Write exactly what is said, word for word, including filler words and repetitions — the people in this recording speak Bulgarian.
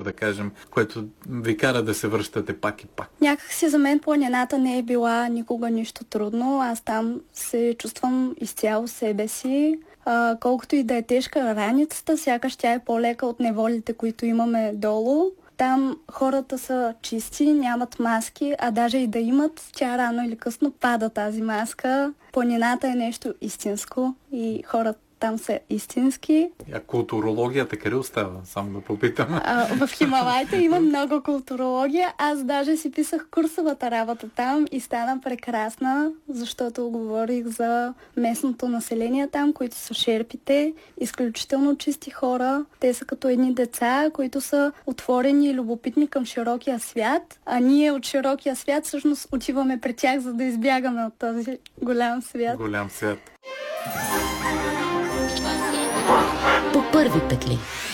да кажем, което ви кара да се връщате пак и пак? Някак си за мен планината не е била никога нищо трудно. Аз там се чувствам изцяло себе си. А, колкото и да е тежка раницата, сякаш тя е по-лека от неволите, които имаме долу. Там хората са чисти, нямат маски, а даже и да имат, тя рано или късно пада тази маска. Планината е нещо истинско и хората там са истински. А културологията къде остава? Само да попитам. А, в Хималайите има много културология. Аз даже си писах курсовата работа там и стана прекрасна, защото говорих за местното население там, които са шерпите. Изключително чисти хора. Те са като едни деца, които са отворени и любопитни към широкия свят. А ние от широкия свят всъщност отиваме при тях, за да избягаме от този голям свят. Голям свят. По първи петли.